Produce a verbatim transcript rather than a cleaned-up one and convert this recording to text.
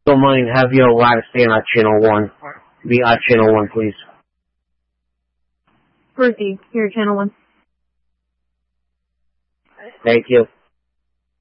Don't mind, have your live stay on channel one. Be on channel one, please. Proceed. Here, channel one. Thank you.